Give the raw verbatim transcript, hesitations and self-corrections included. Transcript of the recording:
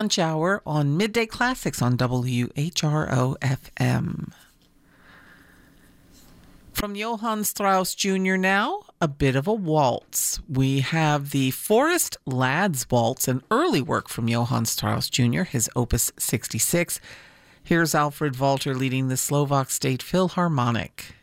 Lunch Hour on Midday Classics on W H R O F M. From Johann Strauss Junior now, a bit of a waltz. We have the Forest Lads Waltz, an early work from Johann Strauss Junior, his Opus sixty-six. Here's Alfred Walter leading the Slovak State Philharmonic.